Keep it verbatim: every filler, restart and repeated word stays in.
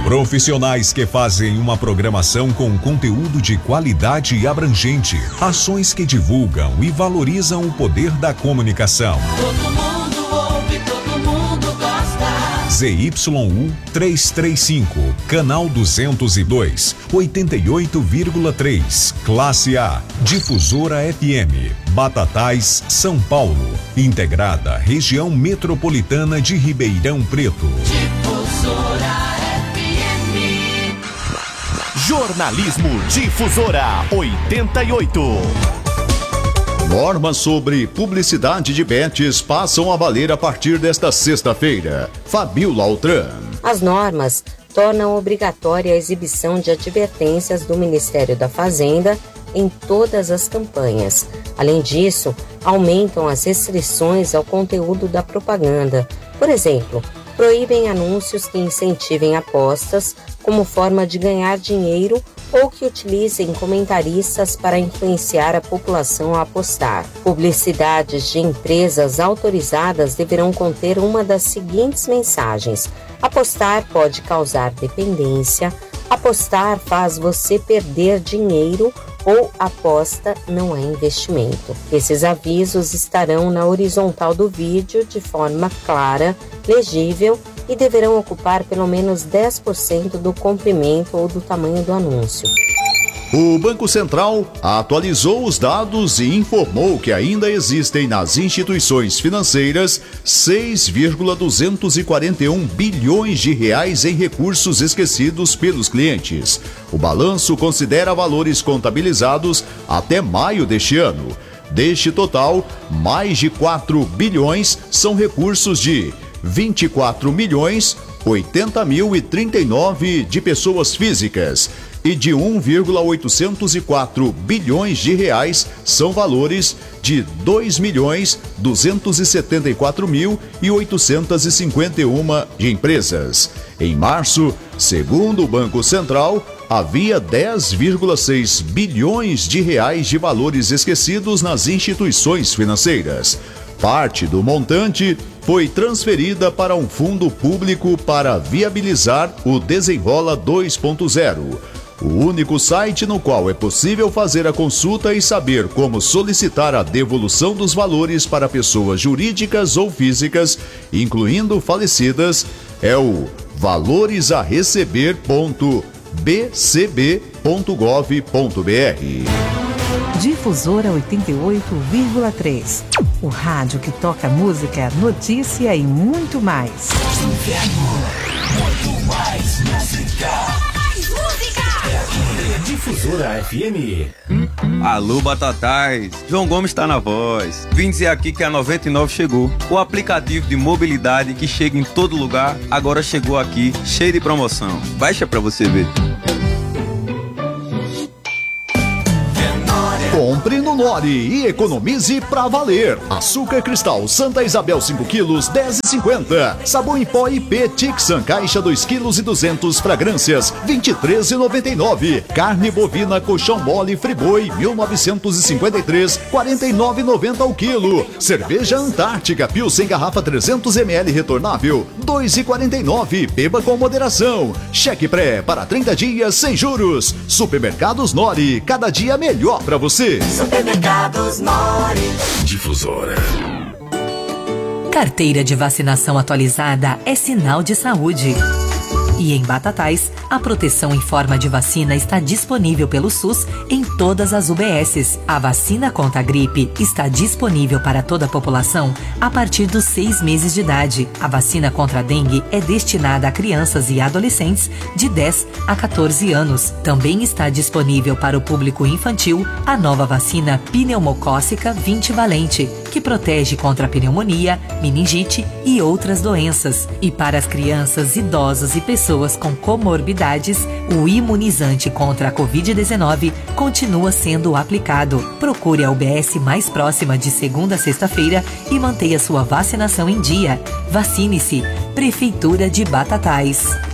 Profissionais que fazem uma programação com conteúdo de qualidade e abrangente. Ações que divulgam e valorizam o poder da comunicação. Todo mundo ouve, todo mundo gosta. Z Y U trezentos e trinta e cinco, canal duzentos e dois, oitenta e oito vírgula três, classe A, Difusora F M, Batatais, São Paulo, integrada região metropolitana de Ribeirão Preto. Difusora F M. Jornalismo Difusora oitenta e oito. Normas sobre publicidade de bets passam a valer a partir desta sexta-feira. Fabiola Altran. As normas tornam obrigatória a exibição de advertências do Ministério da Fazenda em todas as campanhas. Além disso, aumentam as restrições ao conteúdo da propaganda. Por exemplo, proíbem anúncios que incentivem apostas como forma de ganhar dinheiro ou que utilizem comentaristas para influenciar a população a apostar. Publicidades de empresas autorizadas deverão conter uma das seguintes mensagens: apostar pode causar dependência, apostar faz você perder dinheiro ou aposta não é investimento. Esses avisos estarão na horizontal do vídeo de forma clara, legível e deverão ocupar pelo menos dez por cento do comprimento ou do tamanho do anúncio. O Banco Central atualizou os dados e informou que ainda existem nas instituições financeiras seis vírgula duzentos e quarenta e um bilhões de reais em recursos esquecidos pelos clientes. O balanço considera valores contabilizados até maio deste ano. Deste total, mais de quatro bilhões são recursos de vinte e quatro milhões, oitenta mil e trinta e nove de pessoas físicas e de um vírgula oitocentos e quatro bilhões de reais são valores de dois milhões, duzentos e setenta e quatro mil e oitocentos e cinquenta e uma de empresas. Em março, segundo o Banco Central, havia dez vírgula seis bilhões de reais de valores esquecidos nas instituições financeiras. Parte do montante foi transferida para um fundo público para viabilizar o Desenrola dois ponto zero, o único site no qual é possível fazer a consulta e saber como solicitar a devolução dos valores para pessoas jurídicas ou físicas, incluindo falecidas, é o valores a receber ponto b c b ponto gov ponto b r. Difusora oitenta e oito vírgula três. O rádio que toca música, notícia e muito mais. Muito mais música. Mais música. Difusora F M. Alô, Batatais. João Gomes está na voz. Vim dizer aqui que a noventa e nove chegou. O aplicativo de mobilidade que chega em todo lugar, agora chegou aqui, cheio de promoção. Baixa pra você ver. Compre no Nori e economize pra valer. Açúcar cristal Santa Isabel cinco quilos, dez e cinquenta. Sabão em pó I P Tixan caixa dois quilos e duzentos fragrâncias, vinte e três e noventa e nove. Carne bovina colchão mole Friboi mil novecentos e cinquenta e três, quarenta e nove e noventa ao quilo. Cerveja Antártica Pilsen garrafa trezentos mililitros retornável, dois e quarenta e nove. Beba com moderação. Cheque pré para trinta dias sem juros. Supermercados Nori, cada dia melhor pra você. Supermercados Nori. Difusora. Carteira de vacinação atualizada é sinal de saúde. E em Batatais, a proteção em forma de vacina está disponível pelo SUS em todas as U B Ss. A vacina contra a gripe está disponível para toda a população a partir dos seis meses de idade. A vacina contra a dengue é destinada a crianças e adolescentes de dez a quatorze anos. Também está disponível para o público infantil a nova vacina pneumocócica vinte valente, que protege contra a pneumonia, meningite e outras doenças. E para as crianças, idosos e pessoas pessoas com comorbidades, o imunizante contra a covid dezenove continua sendo aplicado. Procure a U B S mais próxima de segunda a sexta-feira e mantenha sua vacinação em dia. Vacine-se. Prefeitura de Batatais.